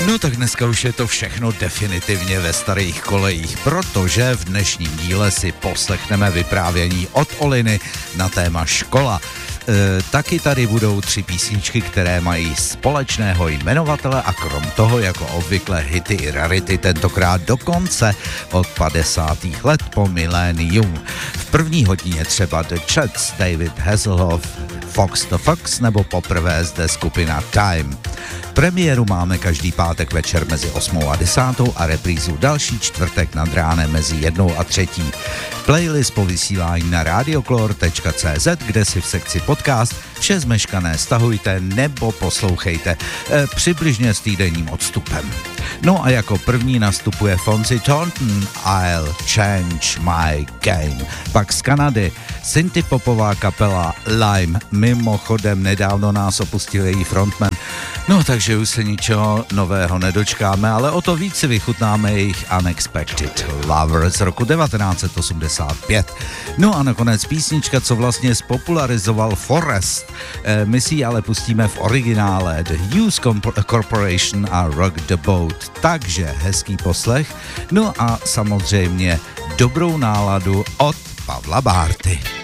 No tak dneska už je to všechno definitivně ve starých kolejích, protože v dnešním díle si poslechneme vyprávění od Oliny na téma škola. Taky tady budou 3 písničky, které mají společného jmenovatele a krom toho jako obvykle hity i rarity, tentokrát dokonce od 50. let po milénium. V první hodině třeba The Chats, David Hasselhoff, Fox the Fox nebo poprvé zde skupina Time. Premiéru máme každý pátek večer mezi 8 a 10 a reprízu další čtvrtek nad ránem mezi 1 a 3. Playlist po vysílání na radioklor.cz, kde si v sekci podcast vše zmeškané stahujte nebo poslouchejte přibližně s týdenním odstupem. No a jako první nastupuje Fonzie Thornton, I'll Change My Game. Pak z Kanady synthpopová kapela Lime, mimochodem nedávno nás opustil její frontman. No takže už se ničeho nového nedočkáme, ale o to víc si vychutnáme jejich Unexpected Lover z roku 1985. No a nakonec písnička, co vlastně spopularizoval Forrest. My si ji ale pustíme v originále The Hughes Corporation a Rock the Boat. Takže hezký poslech, no a samozřejmě dobrou náladu od Pavla Bárty.